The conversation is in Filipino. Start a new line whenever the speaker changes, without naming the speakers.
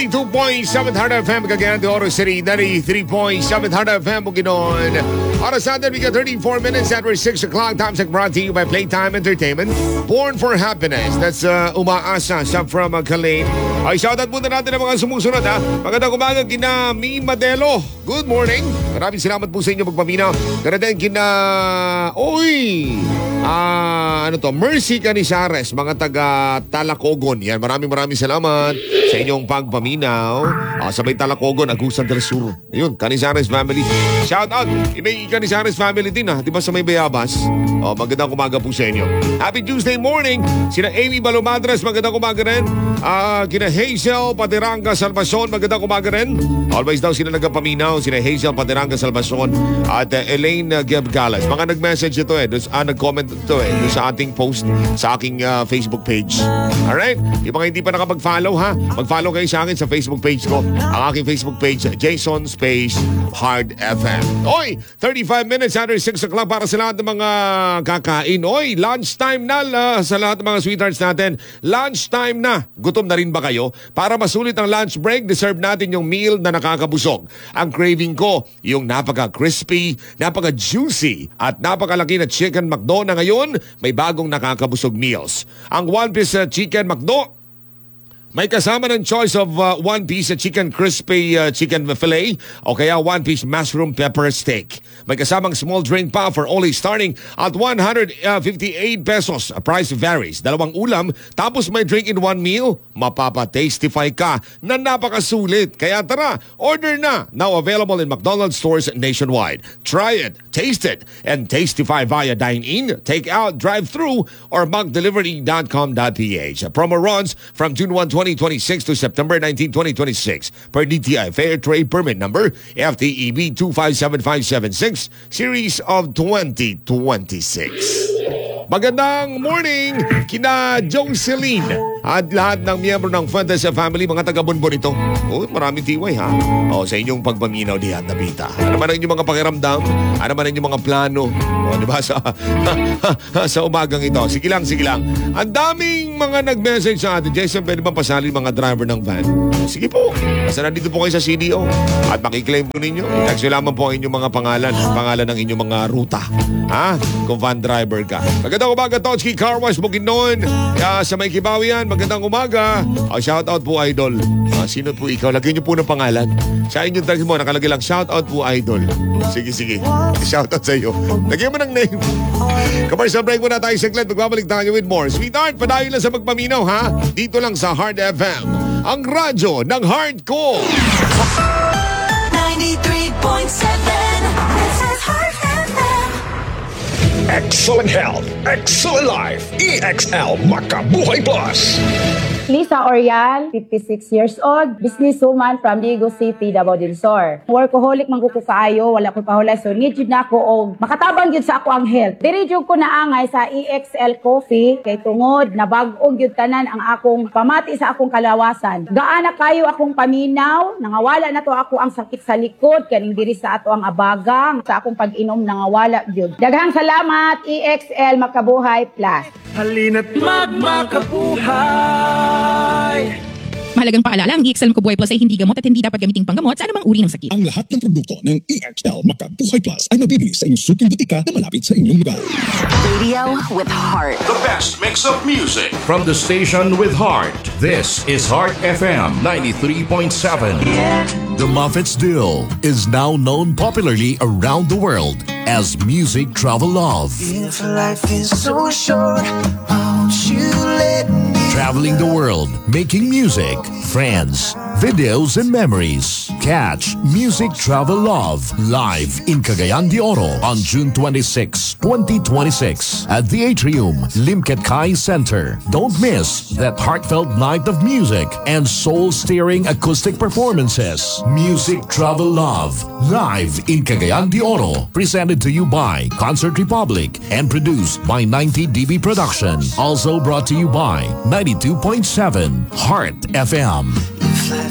92.7 Heart FM Cagayan de Oro City, 93.7 Heart FM Bukidnon. Oras natin, we got 34 minutes after 6 o'clock. Time check brought to you by Playtime Entertainment. Born for Happiness. That's Umaasa, sub from Kalain. Ay, shoutout muna natin ang mga sumusunod ha. Magandang umaga kina Mi Madelo. Good morning. Maraming salamat po sa inyo pagpaminaw. Ganda din kina... Mercy Canizares, mga taga Talacogon. Yan, maraming salamat sa inyong pagpaminaw. Sabay Talacogon, Agusan del Sur. Ayun, Canizares family. Shout out. May Canizares family din ha. Diba sa may Bayabas? Magandang umaga po sa inyo. Happy Tuesday morning. Sina Amy Balomadres, magandang umaga rin. Kina Hazel Pateranga Salvacion, magandang umaga rin. Always daw sila nagpaminaw. Sina Hazel Pateranga Salvacion at Elaine Gebgalas. Mga nag-message ito nag-comment ito doon sa ating post sa aking Facebook page. Alright? Yung mga hindi pa nakapag-follow ha, mag-follow kayo sa akin sa Facebook page ko. Ang aking Facebook page, Jason Space Hard FM. Oy, 35 minutes after 6 o'clock para sa lahat ng mga kakain. Oy, lunchtime na sa lahat ng mga sweethearts natin. Lunchtime na. Gutom na rin ba kayo? Para masulit ang lunch break, deserve natin yung meal na nakakabusog. Ang craving ko, yung napaka-crispy, napaka-juicy, at napakalaki na chicken McDo na ngayon may bagong nakakabusog meals. Ang one-piece chicken McDo, may kasama ng choice of one-piece chicken crispy chicken fillet o kaya one-piece mushroom pepper steak. May kasamang small drink pa for only starting at 158 pesos. Price varies. Dalawang ulam tapos may drink in one meal. Mapapa-tastify ka na napakasulit. Kaya tara, order na. Now available in McDonald's stores nationwide. Try it, taste it, and tastify via dine-in, take-out, drive-thru, or mcdelivery.com.ph. Promo runs from June 1, 2026 to September 19, 2026 per DTI Fair Trade Permit Number FTEB 257576 Series of 2026. Magandang morning kina Jocelyn at lahat ng miyembro ng Fuentes family, mga taga-Bonbon ito. Maraming tiway ha. Sa inyong pagpaminaw diyan, Nabita. Ano man ang inyong mga pakiramdam? Ano man ang inyong mga plano? Diba sa umagang ito? Sige lang. Ang daming mga nag-message sa atin. Jason, pwede ba pasali mga driver ng van? Sige po. Basta nandito po kayo sa CDO at makiklaim po ninyo. Text lamang po ang inyong mga pangalan ng inyong mga ruta. Ha? Kung van driver ka. Magandang umaga, Totsky Car Wash Bukidnon. Sa may Kibawian, magandang umaga. Shout out po, Idol. Sino po ikaw? Lagyan niyo po ng pangalan. Sa inyong text mo, nakalagay lang, shout out po, Idol. Sige. Shout out sa iyo. Lagyan mo ng name. Commercial break muna tayo saglit. Magbabalik tayo with more. Sweetheart, padayo lang sa magpaminaw ha. Dito lang sa Hard FM. Ang radyo ng hardcore.
93.7. This is Hard FM.
Excellent health, excellent life. EXL Makabuhay Plus.
Lisa Orial, 56 years old, businesswoman from Diego City, Davao del Sur. Workaholic man ko kaayo, wala ko pahulay, so need jud nako og makatabang gyud sa ako ang health. Diri jud ko naangay sa EXL Coffee kay tungod na bag-o gyud tanan ang akong pamati sa akong kalawasan. Gaana kayo akong paminaw, nangawala na to ako ang sakit sa likod kaning diri sa ato ang abagang sa akong pag-inom nangawala gyud. Daghang salamat EXL Makabuhay Plus.
Halina't magmakabuhay.
Mahalagang paalala, ang EXL Makabuhay Plus ay hindi gamot at hindi dapat gamiting panggamot sa anumang uri ng sakit.
Ang lahat ng produkto ng EXL Makabuhay Plus ay mabibili sa inyong suking butika na malapit sa inyong lugar.
Radio with heart.
The best mix of music from the station with heart. This is Heart FM 93.7.
The Muffets Duo is now known popularly around the world as Music Travel Love.
If life is so short, won't you let me?
Traveling the world, making music, friends, videos, and memories. Catch Music Travel Love live in Cagayan de Oro on June 26, 2026 at the Atrium, Limket Kai Center. Don't miss that heartfelt night of music and soul-stirring acoustic performances. Music Travel Love live in Cagayan de Oro. Presented to you by Concert Republic and produced by 90dB Production. Also brought to you by 92.7 Heart FM.